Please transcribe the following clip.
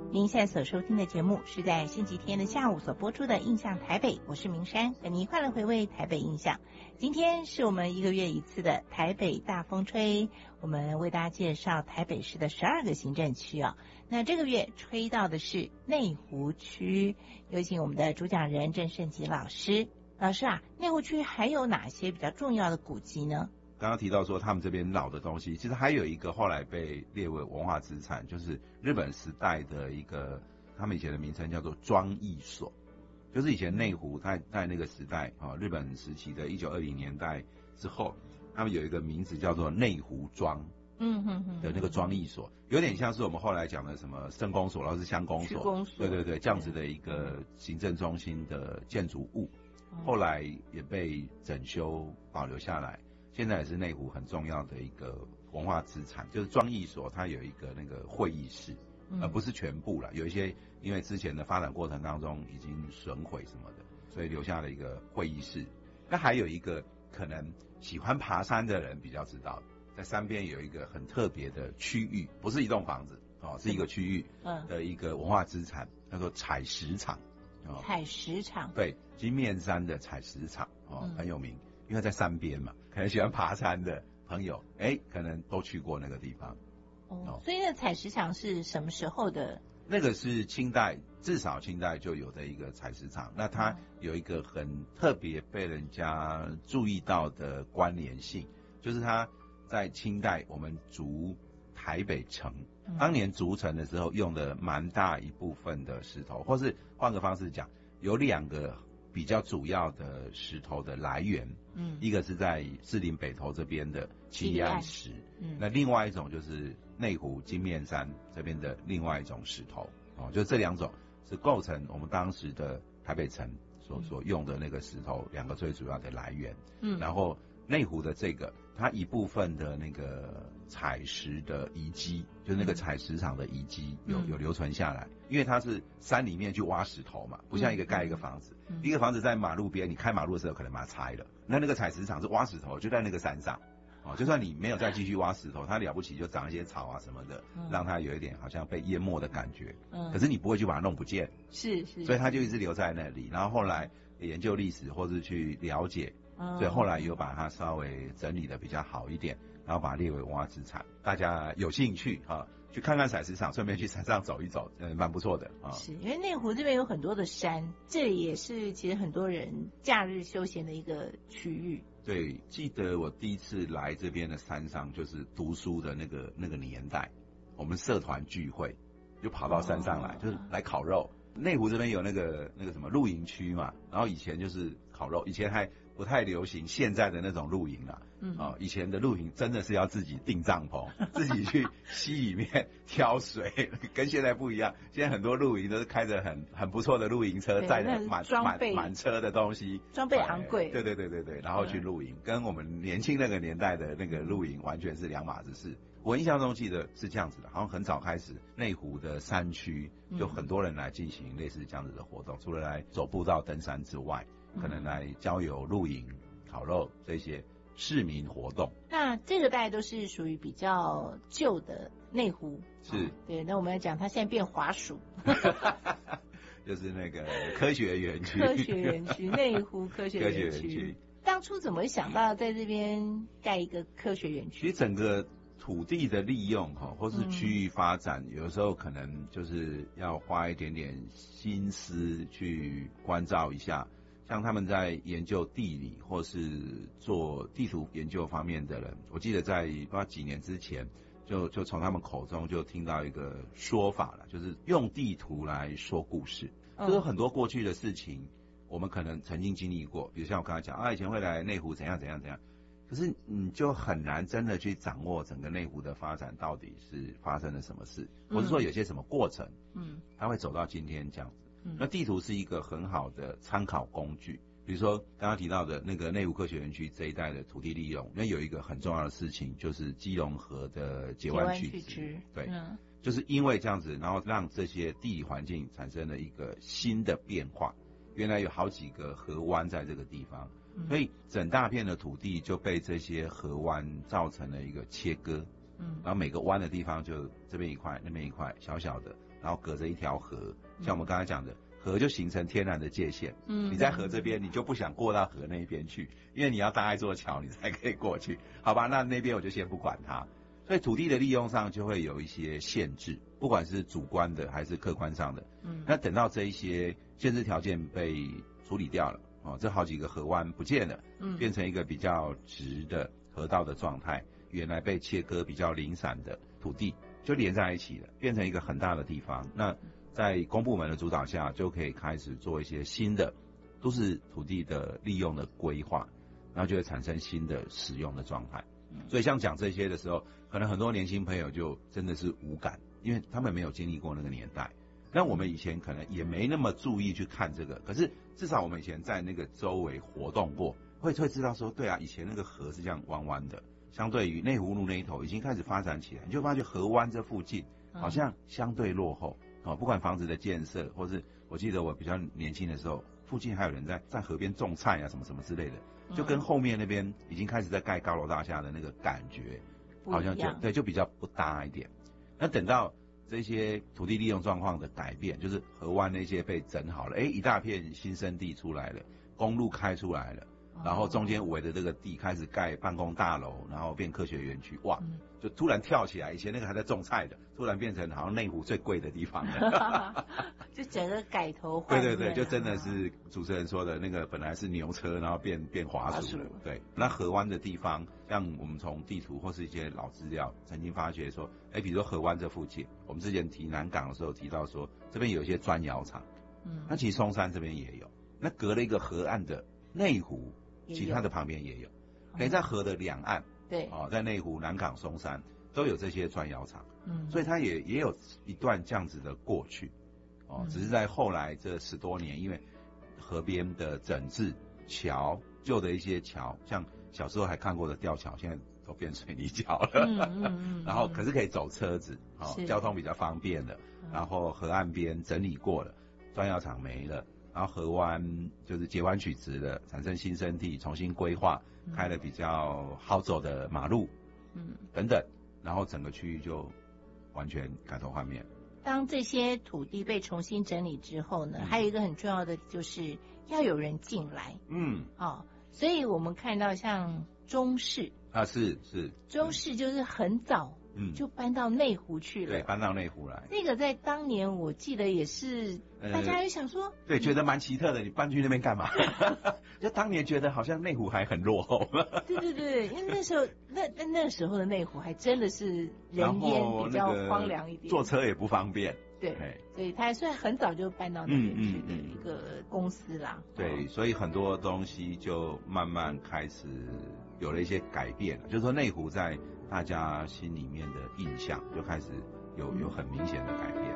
您现在所收听的节目是在星期天的下午所播出的《印象台北》，我是明山，和您快乐回味台北印象。今天是我们1个月一次的台北大风吹，我们为大家介绍台北市的12个行政区啊。那这个月吹到的是内湖区，有请我们的主讲人郑胜吉老师。老师啊，内湖区还有哪些比较重要的古迹呢？ 刚刚提到说他们这边老的东西，其实还有一个后来被列为文化资产，就是日本时代的一个，他们以前的名称叫做庄艺所，就是以前内湖在那个时代日本时期的1920年代之后，他们有一个名字叫做内湖庄的那个庄艺所，有点像是我们后来讲的什么圣公所或是乡公所，对对对，这样子的一个行政中心的建筑物，后来也被整修保留下来。现在也是内湖很重要的一个文化资产，就是庄艺所，它有一个那个会议室，而不是全部啦，有一些因为之前的发展过程当中已经损毁什么的，所以留下了一个会议室。那还有一个可能喜欢爬山的人比较知道，在山边有一个很特别的区域，不是一栋房子是一个区域的一个文化资产，叫做采石场。 采石场， 对，金面山的采石场很有名。因为在山边嘛，可能喜欢爬山的朋友，可能都去过那个地方。 所以那采石场是什么时候的？ 那个是清代，至少清代就有的一个采石场。那它有一个很特别被人家注意到的关联性，就是它在清代我们筑台北城，当年筑城的时候用的蛮大一部分的石头，或是换个方式讲，有2个比较主要的石头的来源，一个是在士林北投这边的七里岸石，那另外一种就是内湖金面山这边的另外一种石头，就这2种是构成我们当时的台北城所用的那个石头2个最主要的来源，然后内湖的这个，它一部分的那个采石的遗迹，就是那个采石场的遗迹有留存下来，因为它是山里面去挖石头嘛，不像盖一个房子，一个房子在马路边，你开马路的时候可能把它拆了，那个采石场是挖石头，就在那个山上，就算你没有再继续挖石头，它了不起就长一些草啊什么的，让它有一点好像被淹没的感觉，可是你不会去把它弄不见， 是， 所以它就一直留在那里，然后后来研究历史或是去了解。所以后来有把它稍微整理的比较好一点，然后把它列为文化资产。大家有兴趣去看看采石场，顺便去山上走一走，蛮不错的是因为内湖这边有很多的山，这里也是其实很多人假日休闲的一个区域。 对，记得我第一次来这边的山上，就是读书的那个年代，我们社团聚会就跑到山上来，就是来烤肉。内湖这边有那个什么露营区嘛，然后以前就是烤肉，以前还不太流行现在的那种露营啦。以前的露营真的是要自己订帐篷，自己去溪里面挑水，跟现在不一样。现在很多露营都是开着很不错的露营车，载着满车的东西， 装备昂贵。 对，然后去露营，跟我们年轻那个年代的那个露营完全是两码子事。我印象中记得是这样子的，好像很早开始，内湖的山区就很多人来进行类似这样子的活动，除了来走步道登山之外，可能来郊游、露营、烤肉这些市民活动。 那这个大概都是属于比较旧的内湖， 是对。那我们来讲，它现在变滑鼠， 就是那个科学园区， 内湖科学园区。当初怎么会想到在这边盖一个科学园区？ 其实整个土地的利用或是区域发展，有时候可能就是要花一点点心思去关照一下。像他们在研究地理或是做地图研究方面的人，我记得在不知道几年之前，就从他们口中就听到一个说法了，就是用地图来说故事。就是很多过去的事情，我们可能曾经经历过，比如像我刚才讲以前会来内湖怎样，可是你就很难真的去掌握整个内湖的发展到底是发生了什么事，或是说有些什么过程，它会走到今天这样子。那地图是一个很好的参考工具，比如说刚刚提到的那个内湖科学园区这一带的土地利用，那有一个很重要的事情，就是基隆河的截弯曲直，对，就是因为这样子，然后让这些地理环境产生了一个新的变化。原来有好几个河湾在这个地方，所以整大片的土地就被这些河湾造成了一个切割， 然后每个弯的地方就这边一块，那边一块，小小的，然后隔着一条河，像我们刚才讲的，河就形成天然的界限。你在河这边，你就不想过到河那一边去，因为你要搭一座桥，你才可以过去。好吧，那边我就先不管它。所以土地的利用上就会有一些限制，不管是主观的还是客观上的。那等到这一些限制条件被处理掉了，这好几个河湾不见了，变成一个比较直的河道的状态，原来被切割比较零散的土地就连在一起了，变成一个很大的地方。那在公部门的主导下，就可以开始做一些新的都市土地的利用的规划，然后就会产生新的使用的状态。所以像讲这些的时候，可能很多年轻朋友就真的是无感，因为他们没有经历过那个年代。那我们以前可能也没那么注意去看这个，可是至少我们以前在那个周围活动过，会知道说，对啊，以前那个河是这样弯弯的，相对于内湖路那一头已经开始发展起来，你就发觉河湾这附近好像相对落后。不管房子的建设，或是我记得我比较年轻的时候，附近还有人在河边种菜啊，什么什么之类的，就跟后面那边已经开始在盖高楼大厦的那个感觉，好像就比较不搭一点。那等到这些土地利用状况的改变，就是河湾那些被整好了，一大片新生地出来了，公路开出来了，然后中间围的这个地开始盖办公大楼，然后变科学园区，哇，就突然跳起来，以前那个还在种菜的，突然变成好像内湖最贵的地方了。 就整个改头换面。 对，就真的是主持人说的那个，本来是牛车，然后变滑鼠了。对，那河湾的地方，像我们从地图或是一些老资料，曾经发觉说，比如说河湾这附近，我们之前提南港的时候提到说，这边有一些砖窑厂，那其实松山这边也有，那隔了一个河岸的内湖，其他的旁边也有，可以在河的两岸。 对， 在内湖、南港、松山都有这些砖窑厂，所以它也有一段这样子的过去，只是在后来这10多年，因为河边的整治、桥，旧的一些桥，像小时候还看过的吊桥，现在都变水泥桥了，然后可是可以走车子，交通比较方便了，然后河岸边整理过了，砖窑厂没了。然后河湾就是截弯取直的，产生新生地，重新规划，开了比较好走的马路，等等，然后整个区域就完全改头换面。 当这些土地被重新整理之后呢，还有一个很重要的就是要有人进来，所以我们看到像中市啊，是中市就是很早。就搬到内湖去了。 对，搬到内湖来。 那个在当年我记得也是，大家也想说， 对，觉得蛮奇特的，你搬去那边干嘛？就当年觉得好像内湖还很落后。 对，因为那时候那时候的内湖还真的是人烟比较荒凉一点， 坐车也不方便。 对，所以他虽然很早就搬到那边去的一个公司啦。 对，所以很多东西就慢慢开始有了一些改变，就是说内湖在大家心里面的印象就开始有很明显的改变。